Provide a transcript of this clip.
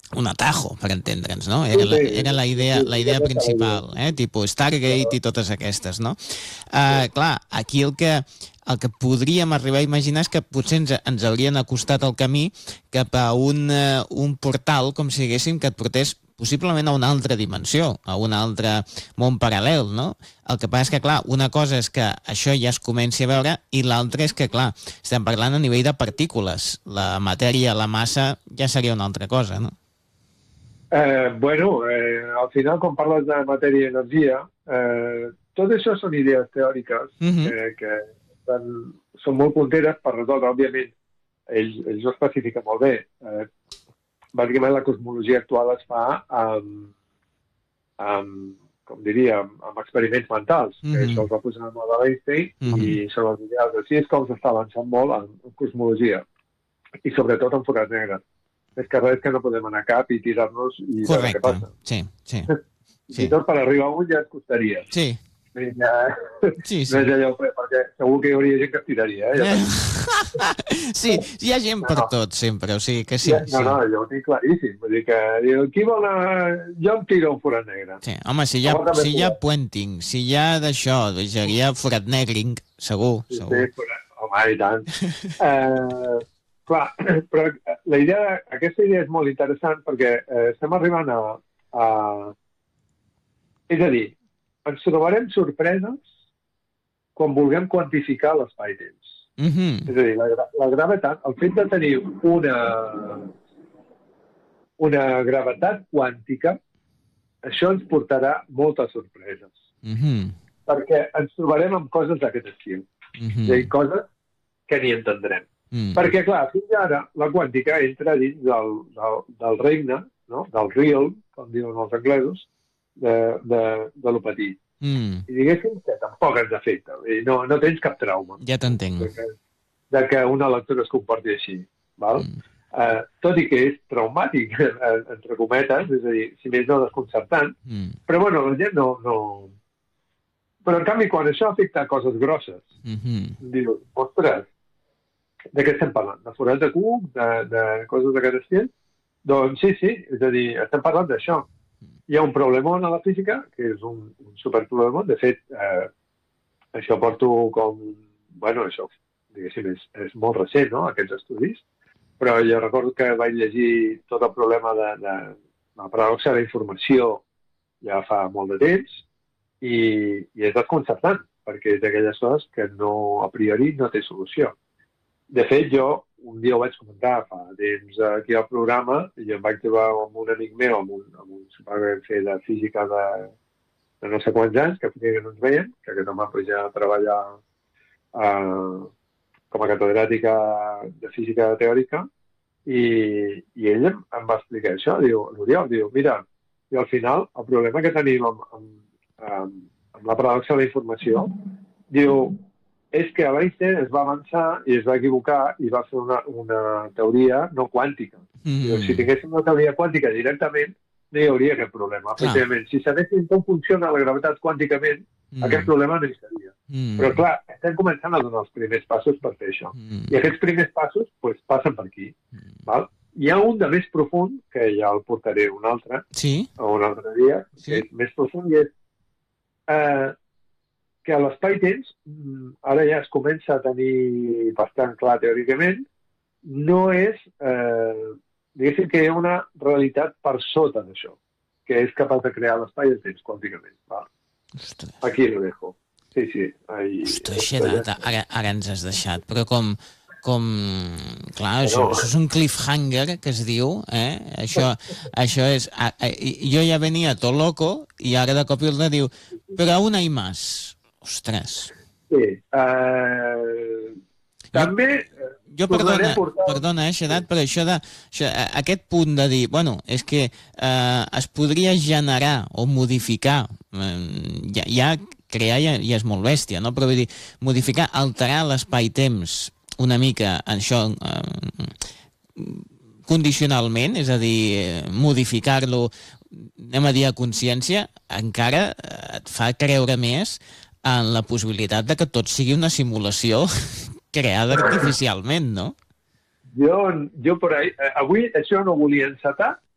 un atajo, per entendre'ns, no? Era la idea principal, tipus Stargate i totes aquestes, no? Clar, aquí el que podríem arribar a imaginar és que potser ens haurien acostat el camí cap a un portal, com si diguéssim, que et portés possiblement a una altra dimensió, a un altre món paral·lel, no? El que passa és que, clar, una cosa és que això ja es comenci a veure i l'altra és que, clar, estem parlant a nivell de partícules. La matèria, la massa, ja seria una altra cosa, no? Al final, quan parles de matèria i energia, tot això són idees teòriques que són molt punteres per resoldre, òbviament, ells ho especifiquen molt bé. Bàsicament, la cosmologia actual es fa amb experiments mentals, que això els va posar en moda l'Einstein i són els ideals. Així és com s'està avançant molt en cosmologia i sobretot en forats negres. És que res que no podem anar cap i tirar-nos i veure què passa. Sí. I tot per arribar a un ja et costaria. Sí. No és allò, perquè segur que hi hauria gent que es tiraria. Sí, hi ha gent per tot, sempre, o sigui que sí. No, jo ho tinc claríssim. Vull dir que, qui vol anar... Jo em tiro un forat negre. Sí, home, si hi ha puenting, si hi ha d'això, hi ha forat negring, segur. Sí, home, i tant. Clar, però aquesta idea és molt interessant perquè estem arribant a... És a dir, ens trobarem sorpreses quan vulguem quantificar l'espai-temps. És a dir, la gravetat, el fet de tenir una gravetat quàntica, això ens portarà moltes sorpreses. Perquè ens trobarem amb coses d'aquest estil. És a dir, coses que ni entendrem. Perquè, clar, fins ara la quàntica entra dins del regne, no? Del real, com diuen els anglesos, de lo petit. I diguéssim que tampoc ens afecta. No tens cap trauma. Ja t'entenc. De que una lectura es comporti així. Val? Tot i que és traumàtic, entre cometes, és a dir, si més no desconcertant, però bueno, la gent no... Però en canvi, quan això afecta coses grosses, dius, ostres, de què estem parlant? De forats de cuc? De coses d'aquest estil? Doncs sí, és a dir, estem parlant d'això. Hi ha un problemón a la física, que és un superproblemón. De fet, això porto com... Bueno, això, diguéssim, és molt recent, no?, aquests estudis. Però jo recordo que vaig llegir tot el problema de la paradoxa de la informació ja fa molt de temps i és desconcertant, perquè és d'aquelles coses que a priori no té solució. De fet, jo un dia ho vaig comentar fa temps aquí al programa i em vaig trobar amb un amic meu, amb un supervisor de física de no sé quants anys, que feia que no ens veiem, que aquest home ja treballa com a catedràtica de física teòrica, i ell em va explicar això. Diu, l'Oriol, mira, i al final el problema que tenim amb la paradoxa de la informació, diu, és que Einstein es va avançar i es va equivocar i va fer una teoria no quàntica. Si tinguéssim una teoria quàntica directament, no hi hauria aquest problema. Efectivament, si sabéssim com funciona la gravetat quànticament, aquest problema no hi seria. Però, clar, estem començant a donar els primers passos per fer això. I aquests primers passos passen per aquí. Val? Hi ha un de més profund, que ja el portaré un altre dia, que és més profund, i és que l'espai-temps, ara ja es comença a tenir bastant clar teòricament, no és, diguéssim que hi ha una realitat per sota d'això, que és capaç de crear l'espai i el temps quànticament. Aquí lo dejo. Sí. Ostres, Xedat, ara ens has deixat, però com clar, això és un cliffhanger que es diu, això és, jo ja venia tot loco i ara de cop i volta diu, però aún hay más. Ostres. Sí. També... Perdona, Xedat, però aquest punt de dir, bueno, és que es podria generar o modificar, ja crear ja és molt bèstia, no? Però vull dir, modificar, alterar l'espai-temps una mica, això, condicionalment, és a dir, modificar-lo, anem a dir a consciència, encara et fa creure més en la possibilitat de que tot sigui una simulació creada artificialment, no? Jo per ahí... Avui això no ho volia encetar,